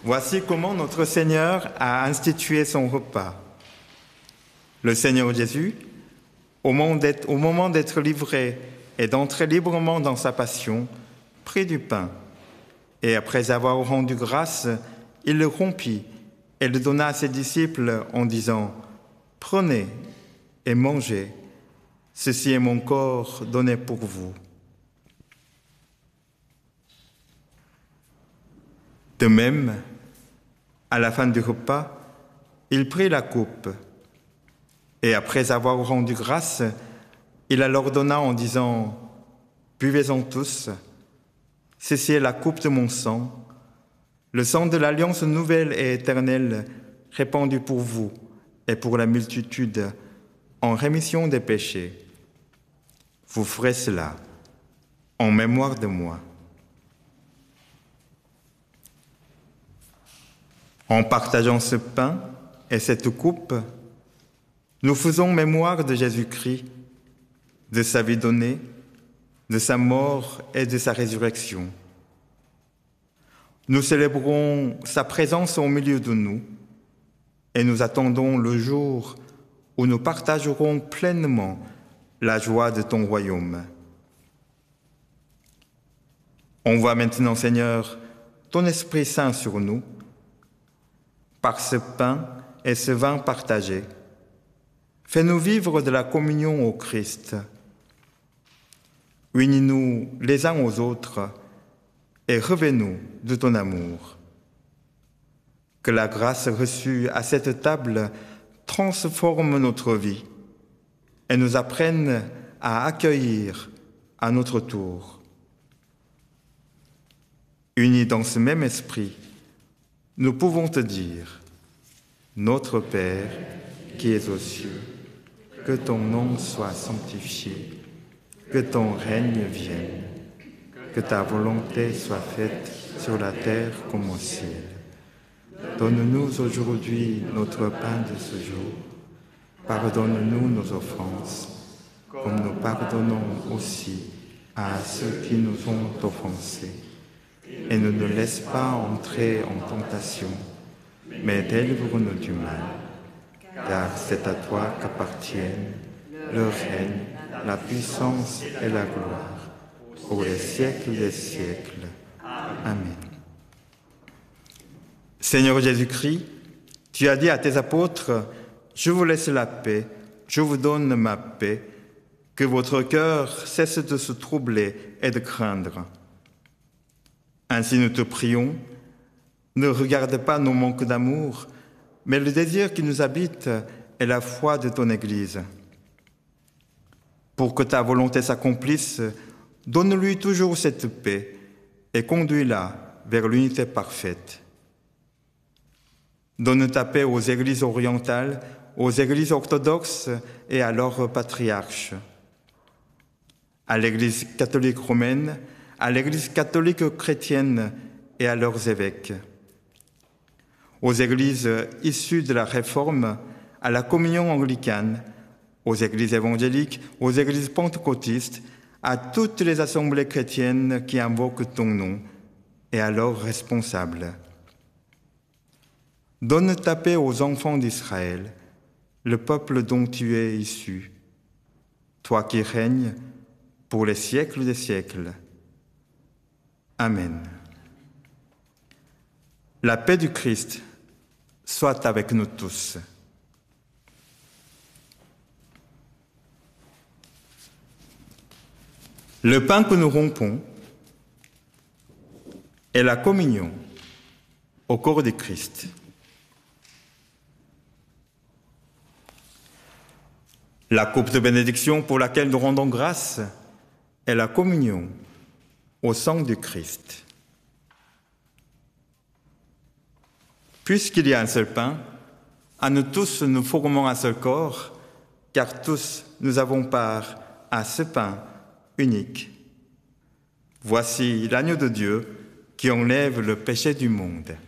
Voici comment notre Seigneur a institué son repas. Le Seigneur Jésus, au moment d'être livré et d'entrer librement dans sa passion, prit du pain, et après avoir rendu grâce, il le rompit et le donna à ses disciples en disant « Prenez et mangez, ceci est mon corps donné pour vous. » De même, à la fin du repas, il prit la coupe, et après avoir rendu grâce, il la leur donna en disant « Buvez-en tous, ceci est la coupe de mon sang, le sang de l'alliance nouvelle et éternelle, répandu pour vous et pour la multitude, en rémission des péchés. Vous ferez cela en mémoire de moi. » En partageant ce pain et cette coupe, nous faisons mémoire de Jésus-Christ, de sa vie donnée, de sa mort et de sa résurrection. Nous célébrons sa présence au milieu de nous et nous attendons le jour où nous partagerons pleinement la joie de ton royaume. Envoie maintenant, Seigneur, ton Esprit Saint sur nous, par ce pain et ce vin partagés. Fais-nous vivre de la communion au Christ. Unis-nous les uns aux autres et revêt-nous de ton amour. Que la grâce reçue à cette table transforme notre vie et nous apprenne à accueillir à notre tour. Unis dans ce même esprit, nous pouvons te dire, Notre Père qui es aux cieux, que ton nom soit sanctifié, que ton règne vienne, que ta volonté soit faite sur la terre comme au ciel. Donne-nous aujourd'hui notre pain de ce jour. Pardonne-nous nos offenses, comme nous pardonnons aussi à ceux qui nous ont offensés. Et ne nous laisse pas entrer en tentation, mais délivre-nous du mal. Car c'est à toi qu'appartiennent le règne, la puissance et la gloire, pour les siècles des siècles. Amen. Seigneur Jésus-Christ, tu as dit à tes apôtres, « Je vous laisse la paix, je vous donne ma paix, que votre cœur cesse de se troubler et de craindre. » Ainsi nous te prions, ne regarde pas nos manques d'amour, mais le désir qui nous habite est la foi de ton Église. Pour que ta volonté s'accomplisse, donne-lui toujours cette paix et conduis-la vers l'unité parfaite. Donne ta paix aux églises orientales, aux églises orthodoxes et à leurs patriarches, à l'Église catholique romaine, à l'Église catholique chrétienne et à leurs évêques, aux églises issues de la Réforme, à la communion anglicane, aux églises évangéliques, aux églises pentecôtistes, à toutes les assemblées chrétiennes qui invoquent ton nom et à leurs responsables. Donne ta paix aux enfants d'Israël, le peuple dont tu es issu, toi qui règnes pour les siècles des siècles. Amen. La paix du Christ soit avec nous tous. Le pain que nous rompons est la communion au corps du Christ. La coupe de bénédiction pour laquelle nous rendons grâce est la communion au sang du Christ. Puisqu'il y a un seul pain, à nous tous nous formons un seul corps, car tous nous avons part à ce pain unique. Voici l'agneau de Dieu qui enlève le péché du monde.